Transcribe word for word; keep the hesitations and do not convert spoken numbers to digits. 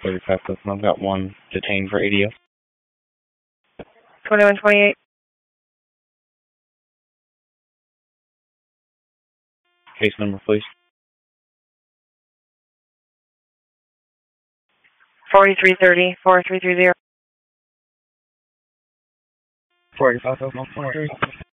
thirty-five South, I've got one detained for A D O. twenty-one twenty-eight. Case number, please. forty-three thirty, four three three zero. forty-five South,